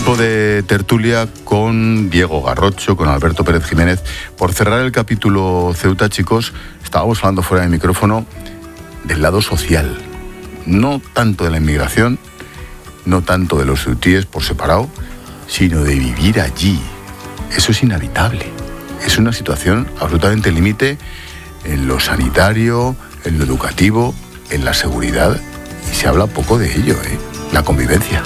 Tiempo de tertulia con Diego Garrocho, con Alberto Pérez Jiménez. Por cerrar el capítulo Ceuta, chicos, estábamos hablando fuera de micrófono del lado social. No tanto de la inmigración, no tanto de los ceutíes por separado, sino de vivir allí. Eso es inhabitable. Es una situación absolutamente límite en lo sanitario, en lo educativo, en la seguridad. Y se habla poco de ello, la convivencia.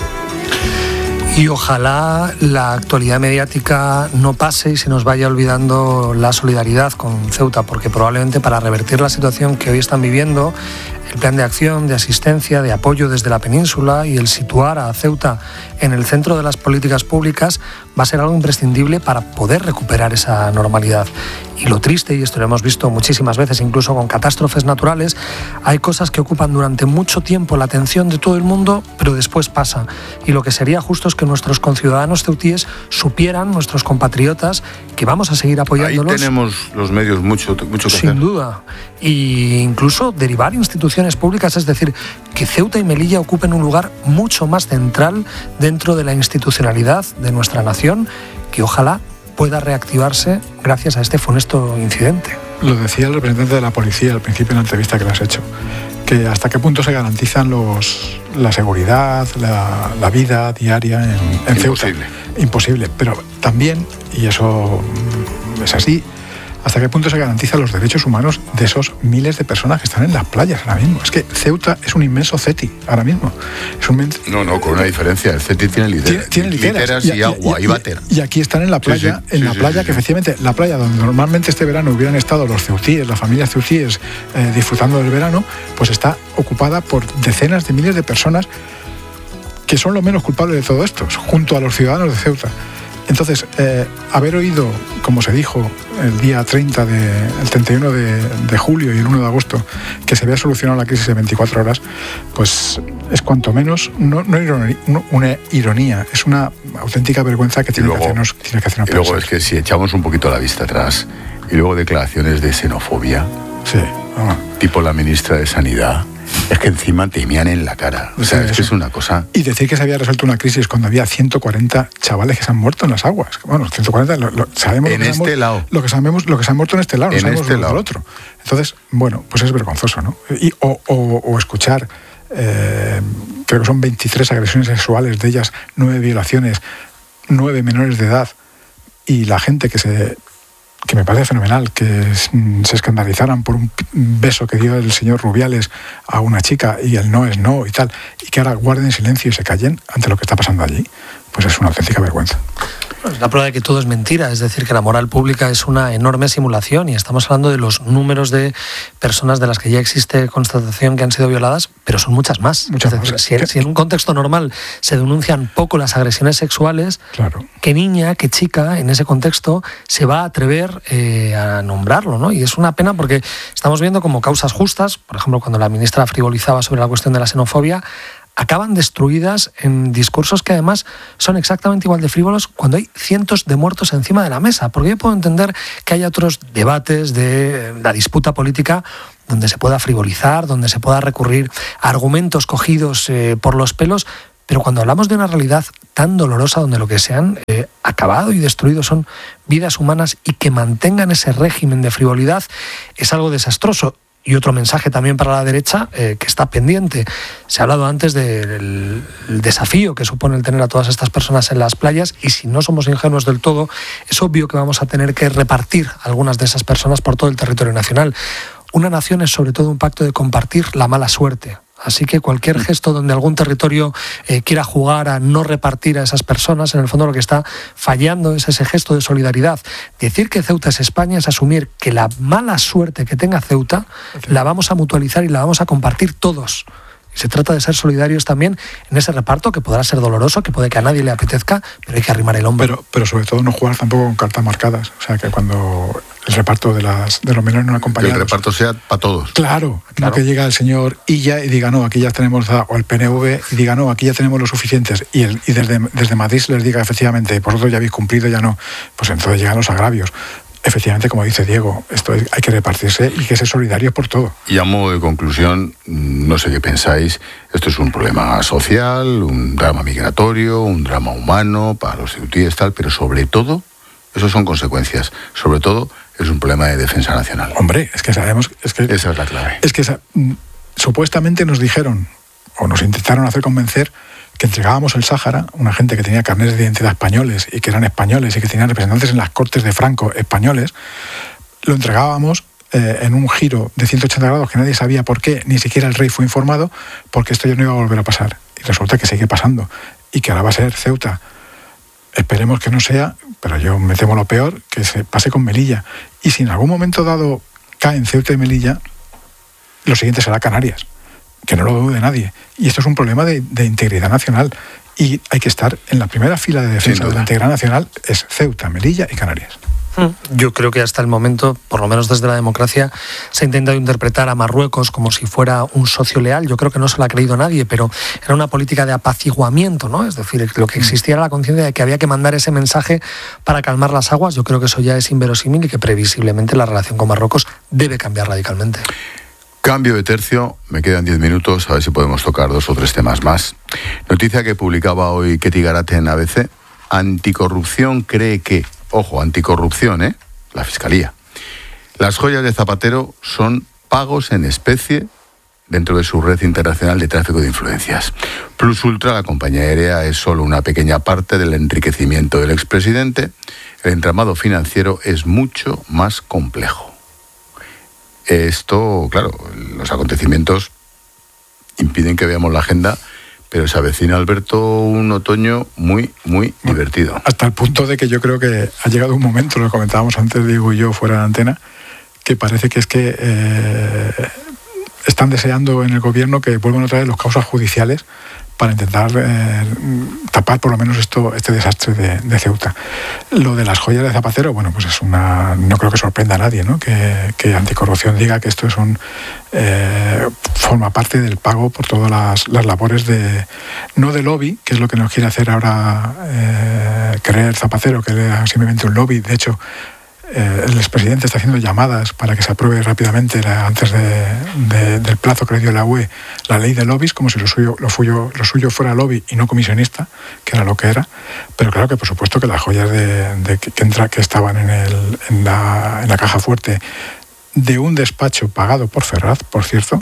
Y ojalá la actualidad mediática no pase y se nos vaya olvidando la solidaridad con Ceuta, porque probablemente para revertir la situación que hoy están viviendo, el plan de acción, de asistencia, de apoyo desde la península y el situar a Ceuta en el centro de las políticas públicas va a ser algo imprescindible para poder recuperar esa normalidad. Y lo triste, y esto lo hemos visto muchísimas veces, incluso con catástrofes naturales, hay cosas que ocupan durante mucho tiempo la atención de todo el mundo, pero después pasa. Y lo que sería justo es que nuestros conciudadanos ceutíes supieran, nuestros compatriotas, que vamos a seguir apoyándolos. Ahí tenemos los medios mucho que hacer. Sin duda. E incluso derivar instituciones públicas, es decir, que Ceuta y Melilla ocupen un lugar mucho más central dentro de la institucionalidad de nuestra nación, que ojalá pueda reactivarse gracias a este funesto incidente. Lo decía el representante de la policía al principio en la entrevista que le has hecho, que hasta qué punto se garantizan la seguridad, la vida diaria en Ceuta. Imposible. Pero también, y eso es así, hasta qué punto se garantizan los derechos humanos de esos miles de personas que están en las playas ahora mismo. Es que Ceuta es un inmenso CETI ahora mismo. No, con una diferencia. El CETI tiene literas y agua y váter. Y aquí están en la playa, que efectivamente, la playa donde normalmente este verano hubieran estado los ceutíes, las familias ceutíes disfrutando del verano, pues está ocupada por decenas de miles de personas que son los menos culpables de todo esto, junto a los ciudadanos de Ceuta. Entonces, haber oído, como se dijo el día 31 de julio y el 1 de agosto, que se había solucionado la crisis en 24 horas, pues es cuanto menos no una ironía, es una auténtica vergüenza que tiene que hacernos pensar. Y luego es que si echamos un poquito la vista atrás, y luego declaraciones de xenofobia, tipo la ministra de Sanidad, es que encima te mean en la cara. O sea, es que es una cosa... Y decir que se había resuelto una crisis cuando había 140 chavales que se han muerto en las aguas. Bueno, 140, sabemos en lo que se han muerto en este lado, no sabemos lo del otro. Entonces, bueno, pues es vergonzoso, ¿no? O escuchar, creo que son 23 agresiones sexuales, de ellas 9 violaciones, 9 menores de edad, y la gente que me parece fenomenal, que se escandalizaran por un beso que dio el señor Rubiales a una chica y el no es no y tal, y que ahora guarden silencio y se callen ante lo que está pasando allí, pues es una auténtica vergüenza. Es la prueba de que todo es mentira, es decir, que la moral pública es una enorme simulación y estamos hablando de los números de personas de las que ya existe constatación que han sido violadas, pero son muchas más. Si en un contexto normal se denuncian poco las agresiones sexuales, claro, ¿qué niña, qué chica en ese contexto se va a atrever a nombrarlo, ¿no? Y es una pena porque estamos viendo como causas justas, por ejemplo, cuando la ministra frivolizaba sobre la cuestión de la xenofobia, acaban destruidas en discursos que además son exactamente igual de frívolos cuando hay cientos de muertos encima de la mesa. Porque yo puedo entender que haya otros debates de la disputa política donde se pueda frivolizar, donde se pueda recurrir a argumentos cogidos por los pelos, pero cuando hablamos de una realidad tan dolorosa donde lo que se han acabado y destruido son vidas humanas y que mantengan ese régimen de frivolidad es algo desastroso. Y otro mensaje también para la derecha que está pendiente. Se ha hablado antes del desafío que supone el tener a todas estas personas en las playas y si no somos ingenuos del todo, es obvio que vamos a tener que repartir algunas de esas personas por todo el territorio nacional. Una nación es sobre todo un pacto de compartir la mala suerte. Así que cualquier gesto donde algún territorio quiera jugar a no repartir a esas personas, en el fondo lo que está fallando es ese gesto de solidaridad. Decir que Ceuta es España es asumir que la mala suerte que tenga Ceuta la vamos a mutualizar y la vamos a compartir todos. Se trata de ser solidarios también en ese reparto que podrá ser doloroso, que puede que a nadie le apetezca, pero hay que arrimar el hombro. Pero sobre todo no jugar tampoco con cartas marcadas. O sea, que cuando el reparto de los menores no acompañados... Que el reparto sea para todos. Claro, no que llega el señor Illa y diga, no, aquí ya tenemos... O el PNV y diga, no, aquí ya tenemos los suficientes. Y desde Madrid se les diga, efectivamente, vosotros ya habéis cumplido, ya no. Pues entonces llegan los agravios. efectivamente, como dice Diego, esto hay que repartirse y que ser solidarios por todo. Y a modo de conclusión, no sé qué pensáis, esto es un problema social, un drama migratorio, un drama humano para los ceutíes, tal, pero sobre todo, eso son consecuencias, sobre todo es un problema de defensa nacional. Hombre, es que sabemos... Esa es la clave. Es que supuestamente nos dijeron, o nos intentaron hacer convencer, que entregábamos el Sáhara, una gente que tenía carnets de identidad españoles y que eran españoles y que tenían representantes en las Cortes de Franco españoles, lo entregábamos en un giro de 180 grados que nadie sabía por qué, ni siquiera el rey fue informado, porque esto ya no iba a volver a pasar. Y resulta que sigue pasando y que ahora va a ser Ceuta. Esperemos que no sea, pero yo me temo lo peor, que se pase con Melilla. Y si en algún momento dado caen Ceuta y Melilla, lo siguiente será Canarias. Que no lo dude nadie. Y esto es un problema de integridad nacional. Y hay que estar en la primera fila de defensa de la integridad nacional, es Ceuta, Melilla y Canarias. Yo creo que hasta el momento, por lo menos desde la democracia, se ha intentado interpretar a Marruecos como si fuera un socio leal. Yo creo que no se lo ha creído nadie, pero era una política de apaciguamiento, ¿no? Es decir, lo que existía era la conciencia de que había que mandar ese mensaje para calmar las aguas. Yo creo que eso ya es inverosímil y que previsiblemente la relación con Marruecos debe cambiar radicalmente. Cambio de tercio, me quedan 10 minutos, a ver si podemos tocar 2 o 3 temas más. Noticia que publicaba hoy Ketty Garate en ABC. Anticorrupción cree que, ojo, anticorrupción, la Fiscalía. Las joyas de Zapatero son pagos en especie dentro de su red internacional de tráfico de influencias. Plus Ultra, la compañía aérea, es solo una pequeña parte del enriquecimiento del expresidente. El entramado financiero es mucho más complejo. Esto, claro, los acontecimientos impiden que veamos la agenda, pero se avecina, Alberto, un otoño muy, muy divertido. Hasta el punto de que yo creo que ha llegado un momento, lo comentábamos antes Diego y yo fuera de antena, que parece que es que están deseando en el gobierno que vuelvan otra vez los causas judiciales para intentar tapar por lo menos este desastre de Ceuta. Lo de las joyas de Zapatero, bueno, pues es no creo que sorprenda a nadie, ¿no? Que Anticorrupción diga que esto es forma parte del pago por todas las labores no de lobby, que es lo que nos quiere hacer ahora creer Zapatero, que era simplemente un lobby. De hecho, el expresidente está haciendo llamadas para que se apruebe rápidamente, antes del plazo que le dio la UE, la ley de lobbies, como si lo suyo fuera lobby y no comisionista, que era lo que era. Pero claro que por supuesto que las joyas que estaban en la caja fuerte de un despacho pagado por Ferraz, por cierto,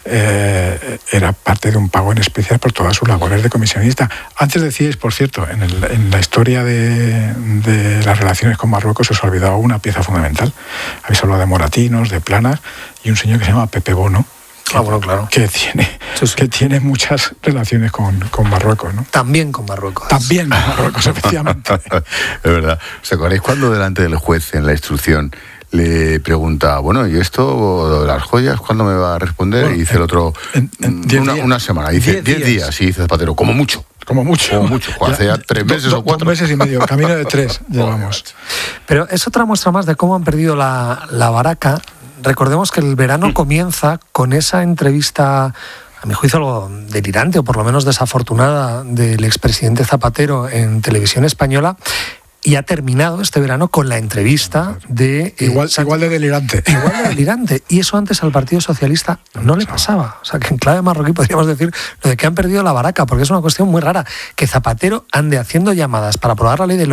era parte de un pago en especial por todas sus labores de comisionista. Antes decíais, por cierto, en la historia de las relaciones con Marruecos se os ha olvidado una pieza fundamental. Habéis hablado de Moratinos, de Planas y un señor que se llama Pepe Bono. Bueno, claro. Que tiene muchas relaciones con Marruecos, ¿no? También con Marruecos. También con Marruecos, efectivamente. Es verdad. ¿Os acordáis cuando delante del juez en la instrucción le pregunta, bueno, ¿y esto de las joyas cuándo me va a responder? Bueno, y dice el otro, una semana. Dice 10 días. Y dice Zapatero, como mucho. Como mucho. Hace ya 3 meses o 4. 2 meses y medio, camino de 3 llevamos. Pero es otra muestra más de cómo han perdido la baraca. Recordemos que el verano comienza con esa entrevista, a mi juicio algo delirante o por lo menos desafortunada, del expresidente Zapatero en televisión española, y ha terminado este verano con la entrevista de... Igual de delirante. Igual de delirante. Y eso antes al Partido Socialista no le pasaba. O sea, que en clave marroquí podríamos decir lo de que han perdido la baraca, porque es una cuestión muy rara. Que Zapatero ande haciendo llamadas para aprobar la ley de